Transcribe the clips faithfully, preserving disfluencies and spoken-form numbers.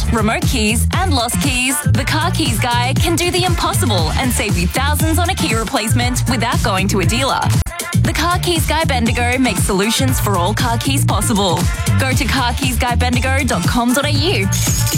remote keys and lost keys, the Car Keys Guy can do the impossible and save you thousands on a key replacement without going to a dealer. The Car Keys Guy Bendigo makes solutions for all car keys possible. Go to car keys guy bendigo dot com dot a u.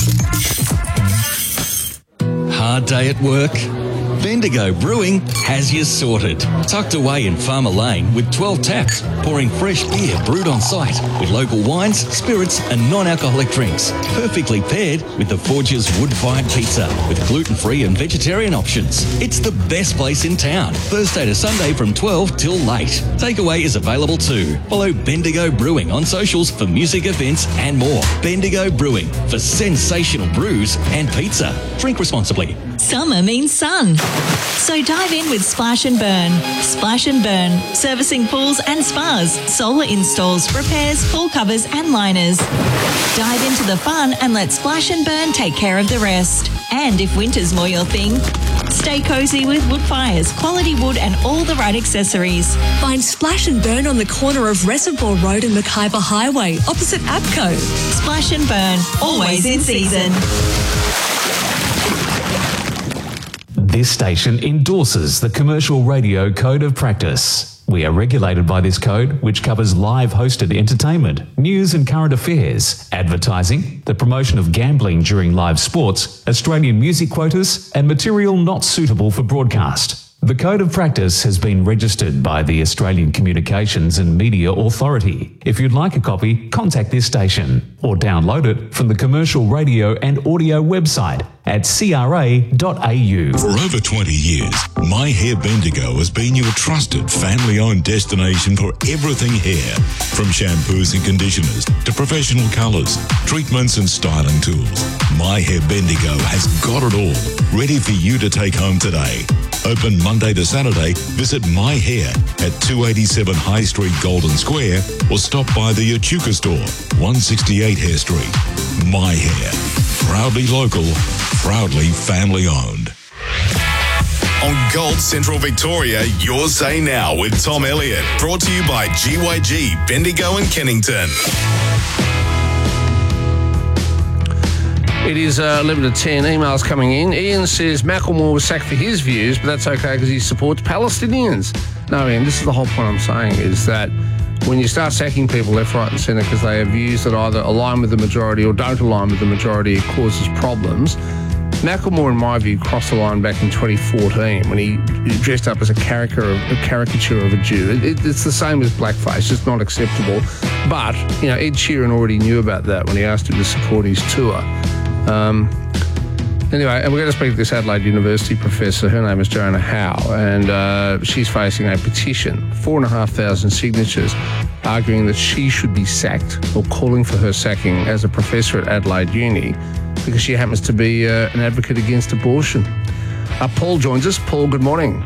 Hard day at work? Bendigo Brewing has you sorted. Tucked away in Farmer Lane with twelve taps, pouring fresh beer brewed on site with local wines, spirits and non-alcoholic drinks. Perfectly paired with the Forge's wood-fired pizza with gluten-free and vegetarian options. It's the best place in town. Thursday to Sunday from twelve till late. Takeaway is available too. Follow Bendigo Brewing on socials for music events and more. Bendigo Brewing for sensational brews and pizza. Drink responsibly. Summer means sun. So dive in with Splash and Burn. Splash and Burn, servicing pools and spas, solar installs, repairs, pool covers and liners. Dive into the fun and let Splash and Burn take care of the rest. And if winter's more your thing, stay cosy with wood fires, quality wood and all the right accessories. Find Splash and Burn on the corner of Reservoir Road and Mackayba Highway, opposite APCO. Splash and Burn, always in season. This station endorses the Commercial Radio Code of Practice. We are regulated by this code, which covers live hosted entertainment, news and current affairs, advertising, the promotion of gambling during live sports, Australian music quotas, and material not suitable for broadcast. The Code of Practice has been registered by the Australian Communications and Media Authority. If you'd like a copy, contact this station or download it from the Commercial Radio and Audio website at c r a dot a u. For over twenty years, My Hair Bendigo has been your trusted family-owned destination for everything hair. From shampoos and conditioners to professional colours, treatments and styling tools, My Hair Bendigo has got it all, ready for you to take home today. Open Monday to Saturday, visit My Hair at two eighty-seven High Street, Golden Square, or stop by the Echuca store, one sixty-eight Hare Street. My Hair, proudly local, proudly family-owned. On Gold Central Victoria, your say now with Tom Elliott. Brought to you by G Y G, Bendigo and Kennington. It is uh, eleven to ten. Emails coming in. Ian says Macklemore was sacked for his views, but that's okay because he supports Palestinians. No, Ian, this is the whole point I'm saying, is that when you start sacking people left, right and centre because they have views that either align with the majority or don't align with the majority, it causes problems. Macklemore, in my view, crossed the line back in twenty fourteen when he dressed up as a caricature of a, caricature of a Jew. It, it, it's the same as blackface. It's not acceptable. But, you know, Ed Sheeran already knew about that when he asked him to support his tour. Um, anyway, and we're going to speak to this Adelaide University professor. Her name is Joanna Howe, and uh, she's facing a petition, four and a half thousand signatures, arguing that she should be sacked or calling for her sacking as a professor at Adelaide Uni because she happens to be uh, an advocate against abortion. Uh, Paul joins us. Paul, good morning.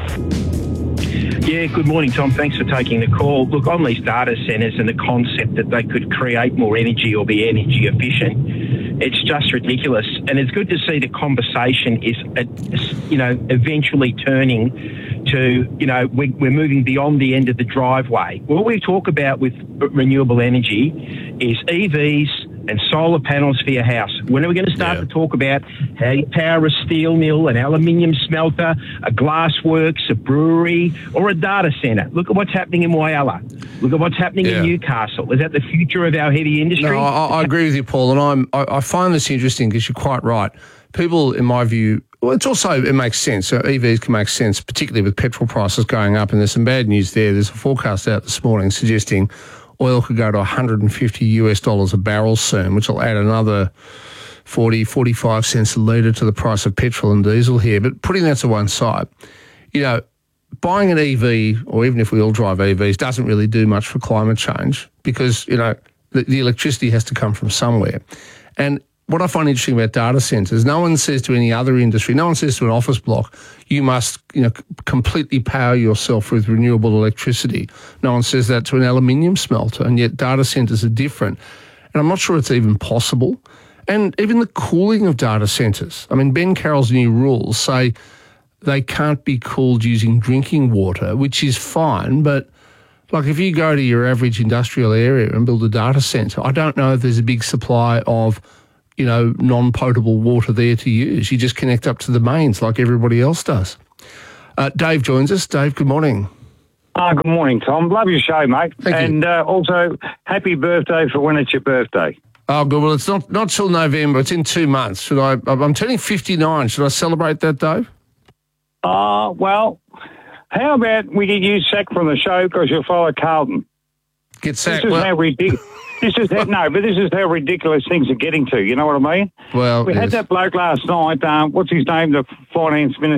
Yeah, good morning, Tom. Thanks for taking the call. Look, on these data centres and the concept that they could create more energy or be energy efficient, it's just ridiculous. And it's good to see the conversation is, you know, eventually turning to, you know, we're moving beyond the end of the driveway. What we talk about with renewable energy is E Vs and solar panels for your house. When are we going to start yeah. to talk about how you power a steel mill, an aluminium smelter, a glass works, a brewery, or a data centre? Look at what's happening in Whyalla. Look at what's happening yeah. in Newcastle. Is that the future of our heavy industry? No, I, I agree with you, Paul, and I'm, I, I find this interesting because you're quite right. People, in my view, well, it's also, it makes sense. So E Vs can make sense, particularly with petrol prices going up, and there's some bad news there. There's a forecast out this morning suggesting oil could go to one hundred fifty US dollars a barrel soon, which will add another forty, forty-five cents a litre to the price of petrol and diesel here. But putting that to one side, you know, buying an E V, or even if we all drive E Vs, doesn't really do much for climate change because, you know, the, the electricity has to come from somewhere. And what I find interesting about data centres, no one says to any other industry, no one says to an office block, you must, you know, completely power yourself with renewable electricity. No one says that to an aluminium smelter, and yet data centres are different. And I'm not sure it's even possible. And even the cooling of data centres. I mean, Ben Carroll's new rules say they can't be cooled using drinking water, which is fine, but like if you go to your average industrial area and build a data centre, I don't know if there's a big supply of you know, non-potable water there to use. You just connect up to the mains like everybody else does. Uh, Dave joins us. Dave, good morning. Ah, good morning, Tom. Love your show, mate. Thank and you. Uh, also, happy birthday for when it's your birthday. Oh, good. Well, it's not, not till November. It's in two months. Should I? I'm turning fifty-nine. Should I celebrate that, Dave? Ah, uh, well, how about we get you sacked from the show because you follow Carlton? Get sacked? This is well, how ridiculous. This is how, no, but this is how ridiculous things are getting to. You know what I mean? Well, we yes. had that bloke last night. Um, what's his name? The finance minister.